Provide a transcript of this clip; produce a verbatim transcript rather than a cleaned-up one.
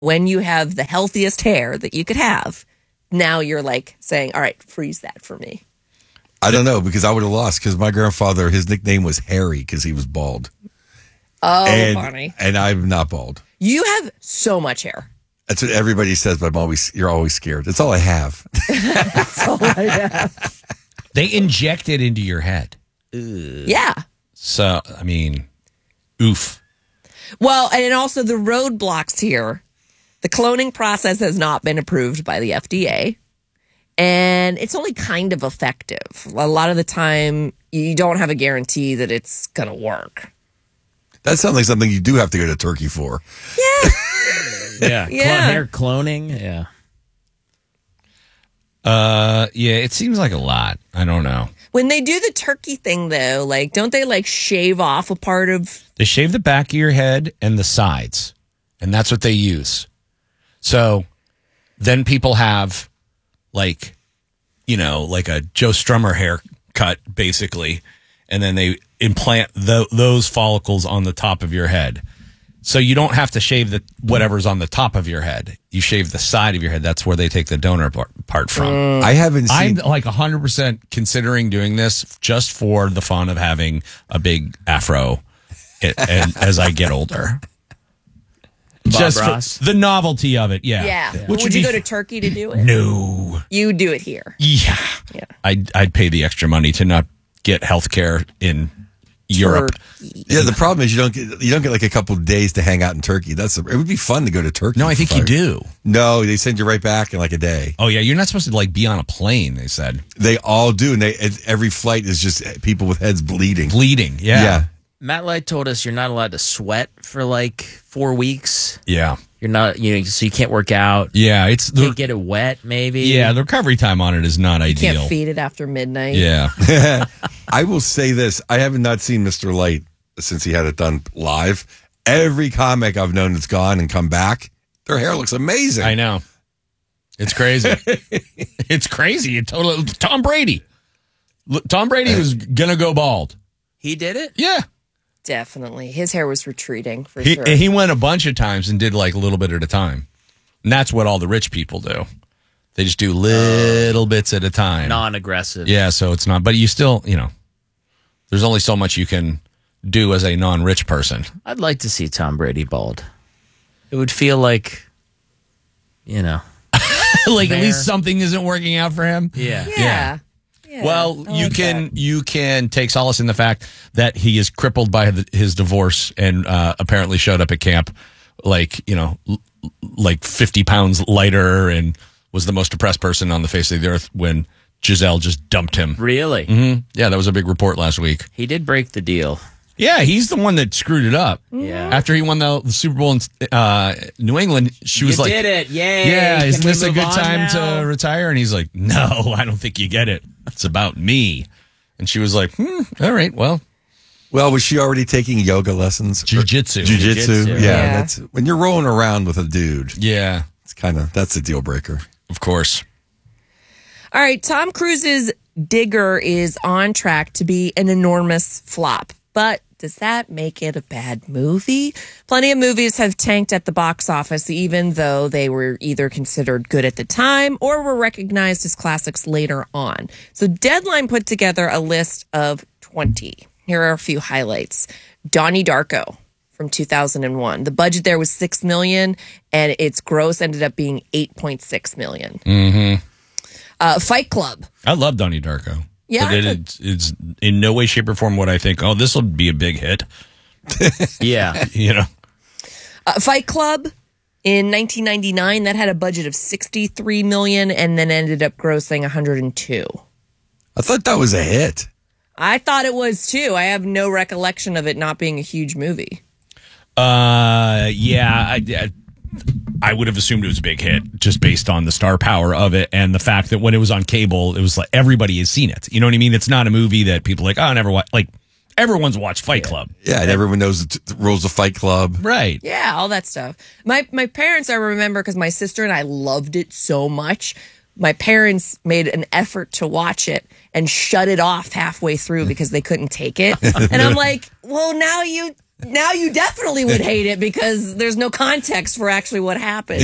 when you have the healthiest hair that you could have, now you're like saying, all right, freeze that for me. I don't know, because I would have lost, because my grandfather, his nickname was Harry because he was bald. Oh, and, funny. And I'm not bald. You have so much hair. That's what everybody says, but I'm always, you're always scared. That's all I have. That's all I have. They inject it into your head. Ugh. Yeah. So, I mean, oof. Well, and also the roadblocks here. The cloning process has not been approved by the F D A. And it's only kind of effective. A lot of the time, you don't have a guarantee that it's going to work. That sounds like something you do have to go to Turkey for. Yeah. yeah. Yeah. Clone hair cloning. Yeah. Uh, yeah, it seems like a lot. I don't know. When they do the turkey thing, though, like, don't they, like, shave off a part of... They shave the back of your head and the sides, and that's what they use. So then people have, like, you know, like a Joe Strummer haircut, basically, and then they implant the, those follicles on the top of your head. So you don't have to shave the whatever's on the top of your head. You shave the side of your head. That's where they take the donor part, part from. Mm. I haven't seen... I'm like one hundred percent considering doing this just for the fun of having a big afro it, and as I get older. Bob Just Ross. for the novelty of it, yeah. Yeah. Which Would, would you be go to Turkey to do it? No. You do it here. Yeah. Yeah. I'd, I'd pay the extra money to not get health care in Europe. Turkey. Yeah, the problem is you don't get you don't get like a couple of days to hang out in Turkey. That's it would be fun to go to Turkey. No, I think you I- do. No, they send you right back in like a day. Oh, yeah. You're not supposed to like be on a plane, they said. They all do, and they every flight is just people with heads bleeding. Bleeding. Yeah. Yeah. Matt Light told us you're not allowed to sweat for like four weeks. Yeah. You're not, you know, so you can't work out. Yeah. It's the, Can't get it wet, maybe. yeah, the recovery time on it is not You ideal. can't feed it after midnight. Yeah. I will say this: I have not seen Mister Light since he had it done live. Every comic I've known that's gone and come back, their hair looks amazing. I know. It's crazy. It's crazy. It totally. Tom Brady. Look, Tom Brady was gonna go bald. He did it? Yeah. Definitely. His hair was retreating, for He sure. he went a bunch of times and did like a little bit at a time. And that's what all the rich people do. They just do little bits at a time. Non-aggressive. Yeah, so it's not. But you still, you know, there's only so much you can do as a non-rich person. I'd like to see Tom Brady bald. It would feel like, you know. Like There. at least something isn't working out for him. Yeah. yeah. Yeah. Well, I you like can that. you can take solace in the fact that he is crippled by the, his divorce and uh, apparently showed up at camp like you know l- like fifty pounds lighter and was the most depressed person on the face of the earth when Giselle just dumped him. Really? Mm-hmm. Yeah, that was a big report last week. He did break the deal. Yeah, he's the one that screwed it up. Yeah. After he won the, the Super Bowl in uh, New England, she was You like, did it. Yay. yeah, Can isn't we this a move good on time now? to retire? And he's like, no, I don't think you get it. It's about me. And she was like, hmm, all right, well, Well, was she already taking yoga lessons? jiu-jitsu. Jiu-jitsu. Jiu-jitsu. Yeah, Yeah. that's when you're rolling around with a dude. Yeah, It's kind of that's a deal breaker. of course. All right, Tom Cruise's Digger is on track to be an enormous flop. But does that make it a bad movie? Plenty of movies have tanked at the box office, even though they were either considered good at the time or were recognized as classics later on. So Deadline put together a list of twenty. Here are a few highlights. Donnie Darko from two thousand one. The budget there was six million dollars, and its gross ended up being eight point six million dollars. Mm-hmm. Uh, Fight Club. I love Donnie Darko. Yeah, But I it, could- it's, it's in no way, shape, or form what I think, oh, this will be a big hit. Yeah. You know? Uh, Fight Club in nineteen ninety-nine, that had a budget of sixty-three million dollars and then ended up grossing one hundred two. I thought that was a hit. I thought it was too. I have no recollection of it not being a huge movie. Uh, yeah, I, I, I would have assumed it was a big hit just based on the star power of it and the fact that when it was on cable, it was like everybody has seen it. You know what I mean? It's not a movie that people are like, oh, I never watch. Like, everyone's watched Fight Club. Yeah, and everyone knows the, t- the rules of Fight Club. Right. Yeah, all that stuff. My my parents, I remember, because my sister and I loved it so much. My parents made an effort to watch it and shut it off halfway through because they couldn't take it. And I'm like, well, now you now you definitely would hate it because there's no context for actually what happened.